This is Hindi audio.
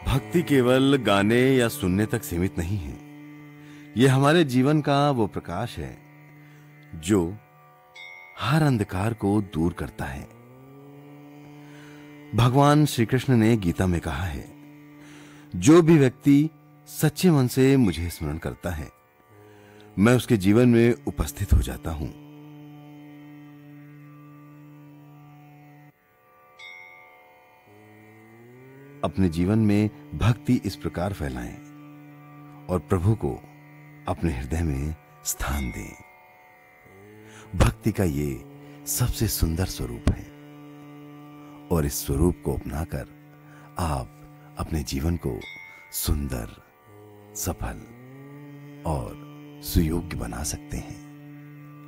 भक्ति केवल गाने या सुनने तक सीमित नहीं है। यह हमारे जीवन का वो प्रकाश है जो हर अंधकार को दूर करता है। भगवान श्री कृष्ण ने गीता में कहा है, जो भी व्यक्ति सच्चे मन से मुझे स्मरण करता है, मैं उसके जीवन में उपस्थित हो जाता हूं। अपने जीवन में भक्ति इस प्रकार फैलाएं और प्रभु को अपने हृदय में स्थान दें। भक्ति का ये सबसे सुंदर स्वरूप है और इस स्वरूप को अपनाकर आप अपने जीवन को सुंदर, सफल और सुयोग्य बना सकते हैं।